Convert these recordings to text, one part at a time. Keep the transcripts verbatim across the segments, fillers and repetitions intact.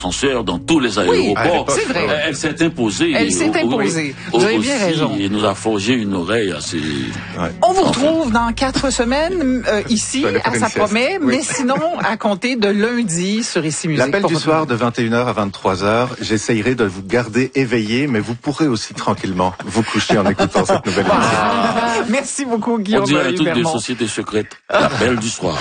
ascenseur dans tous les aéroports. Oui, c'est vrai. Elle, elle s'est imposée. Elle s'est imposée. Au, Vous avez aussi, bien raison. Et nous a forgé une oreille assez... Ouais. On vous Enfin. retrouve dans quatre semaines euh, ici, à Ça promet, oui. mais sinon, à compter de lundi sur Ici Musique. L'appel du soir de vingt et une heures à vingt-trois heures, j'essayerai de vous garder éveillé, mais vous pourrez aussi tranquillement vous coucher en écoutant cette nouvelle émission. Ah, merci beaucoup, Guillaume. On dirait un truc de Bermond. société secrète. L'appel du soir.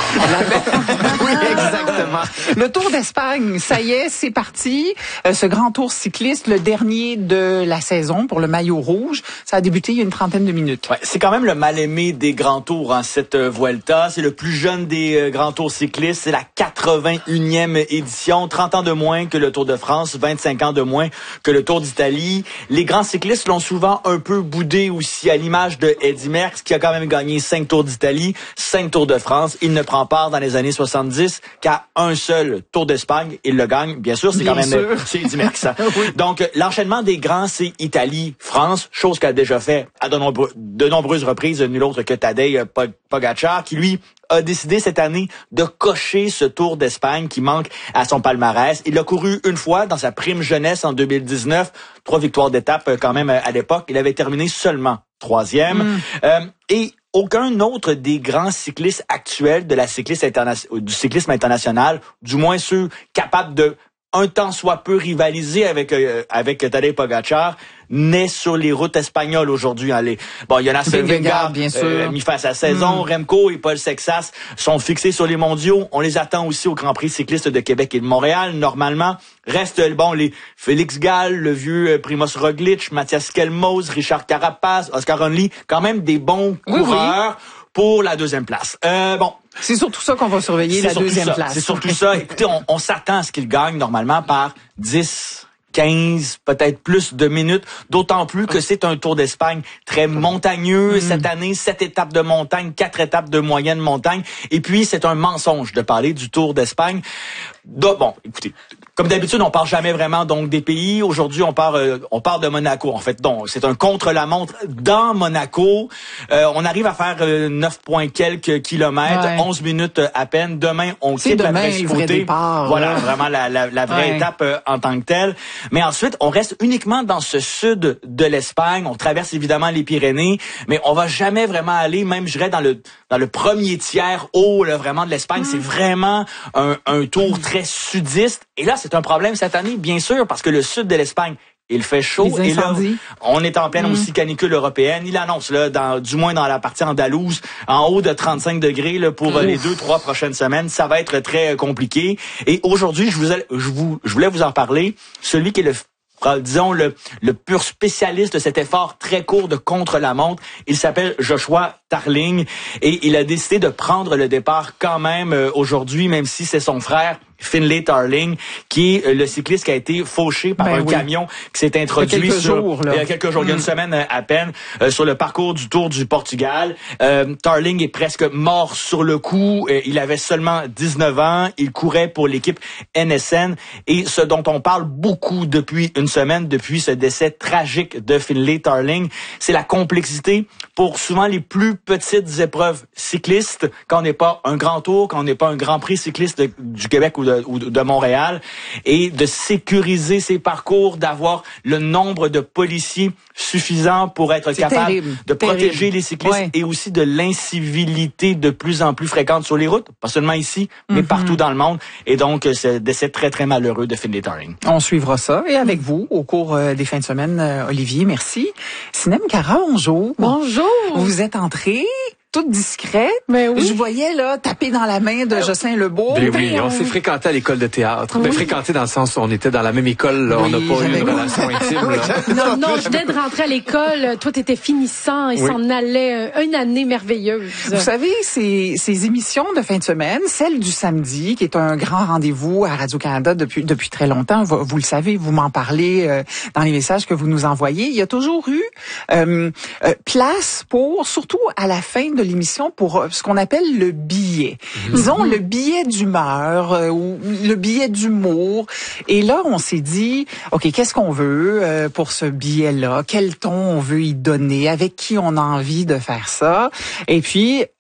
Oui, exactement. Le Tour d'Espagne, ça y est, c'est parti. Euh, ce grand tour cycliste, le dernier de la saison pour le maillot rouge, ça a débuté il y a une trentaine de minutes. Ouais, c'est quand même le mal-aimé des grands tours, hein, cette euh, Vuelta. C'est le plus jeune des euh, grands tours cyclistes. C'est la quatre-vingt-unième édition. trente ans de moins que le Tour de France, vingt-cinq ans de moins que le Tour d'Italie. Les grands cyclistes l'ont souvent un peu boudé aussi, à l'image de Eddy Merckx, qui a quand même gagné cinq Tours d'Italie, cinq Tours de France. Il ne prend part dans les années soixante-dix qu'à un seul Tour d'Espagne. Il le gagne. Bien sûr, c'est Bien quand même sûr. c'est Eddy Merckx. Hein. Oui. Donc, l'enchaînement des grands, c'est Italie, France, chose qu'a déjà fait à de, nombreux, de nombreuses reprises nul autre que Tadej Pogačar, qui lui a décidé cette année de cocher ce Tour d'Espagne qui manque à son palmarès. Il a couru une fois dans sa prime jeunesse en deux mille dix-neuf, trois victoires d'étape quand même à l'époque. Il avait terminé seulement troisième. Mm. Euh, et aucun autre des grands cyclistes actuels de la cycliste interna- du cyclisme international, du moins ceux capables de un temps soit peu rivaliser avec euh, avec Tadej Pogačar, n'est sur les routes espagnoles aujourd'hui. Hein, les... Bon, il y en a Vingegaard, bien sûr, euh, mis fin à sa saison. Mm. Remco et Paul Sexas sont fixés sur les mondiaux. On les attend aussi au Grand Prix cycliste de Québec et de Montréal. Normalement, restent bon les Félix Gall, le vieux Primož Roglič, Mathias Kelmos, Richard Carapaz, Oscar Onley, quand même des bons oui, coureurs oui. pour la deuxième place. Euh, bon. C'est surtout ça qu'on va surveiller, la deuxième ça. place. C'est surtout ça. Écoutez, on, on s'attend à ce qu'il gagne normalement par dix, quinze, peut-être plus de minutes, d'autant plus que c'est un Tour d'Espagne très montagneux mmh. cette année, sept étapes de montagne, quatre étapes de moyenne montagne, et puis c'est un mensonge de parler du Tour d'Espagne. Donc, bon, écoutez, comme d'habitude, on parle jamais vraiment donc des pays. Aujourd'hui, on parle euh, on parle de Monaco. En fait, donc c'est un contre-la-montre dans Monaco. Euh, on arrive à faire euh, neuf points quelques kilomètres, ouais. onze minutes à peine. Demain, on c'est quitte demain, la principauté. Le vrai départ, voilà, là. vraiment la, la, la vraie ouais. étape euh, en tant que telle. Mais ensuite, on reste uniquement dans ce sud de l'Espagne. On traverse évidemment les Pyrénées, mais on va jamais vraiment aller, même je dirais dans le dans le premier tiers haut là, vraiment de l'Espagne. Mmh. C'est vraiment un, un tour mmh. très sudiste. Et là, c'est un problème cette année, bien sûr, parce que le sud de l'Espagne, il fait chaud. Et là, on est en pleine mmh. aussi canicule européenne. Il annonce, là, dans, du moins dans la partie andalouse, en haut de trente-cinq degrés là, pour mmh. les deux, trois prochaines semaines. Ça va être très compliqué. Et aujourd'hui, je, vous, je, vous, je voulais vous en parler. Celui qui est le disons, le, le pur spécialiste de cet effort très court de contre-la-montre. Il s'appelle Joshua Tarling et il a décidé de prendre le départ quand même euh, aujourd'hui, même si c'est son frère Finlay Tarling, qui est le cycliste qui a été fauché par ben un oui. camion qui s'est introduit il y a quelques sur, jours, là. il y a quelques jours, mmh. il y a une semaine à peine, euh, sur le parcours du Tour du Portugal. Euh, Tarling est presque mort sur le coup. Euh, il avait seulement dix-neuf ans. Il courait pour l'équipe N S N. Et ce dont on parle beaucoup depuis une semaine, depuis ce décès tragique de Finlay Tarling, c'est la complexité pour souvent les plus petites épreuves cyclistes, quand on n'est pas un grand tour, quand on n'est pas un grand prix cycliste de, du Québec ou de ou de Montréal, et de sécuriser ces parcours, d'avoir le nombre de policiers suffisant pour être c'est capable terrible, de protéger terrible. les cyclistes ouais. et aussi de l'incivilité de plus en plus fréquente sur les routes, pas seulement ici, mais mm-hmm. partout dans le monde. Et donc, c'est décès très, très malheureux de Finlay Tarling. On suivra ça. Et avec vous, au cours euh, des fins de semaine, euh, Olivier, merci. Sinem Cara, bonjour. Bonjour. Vous êtes entrée toute discrète. Mais oui. Je voyais là taper dans la main de euh, Jocelyn Lebeau. Ben oui, on, on s'est fréquenté à l'école de théâtre. Oui. Ben fréquenté dans le sens où on était dans la même école, là. Oui, on n'a pas eu une relation intime. Là. Non, non, je venais de rentrer à l'école. Toi, t'étais finissant. Il oui. s'en allait une année merveilleuse. Vous savez, ces, ces émissions de fin de semaine, celle du samedi, qui est un grand rendez-vous à Radio-Canada depuis depuis très longtemps. Vous, vous le savez, vous m'en parlez euh, dans les messages que vous nous envoyez. Il y a toujours eu euh, euh, place pour, surtout à la fin de de l'émission, pour ce qu'on appelle le billet. Mmh. Disons le billet d'humeur euh, ou le billet d'humour. Et là, on s'est dit, OK, qu'est-ce qu'on veut euh, pour ce billet-là? Quel ton on veut y donner? Avec qui on a envie de faire ça? Et puis,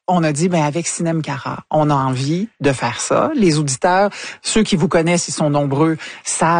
on a dit, ben avec Sinem Cara, on a envie de faire ça. Les auditeurs, ceux qui vous connaissent, ils sont nombreux, savent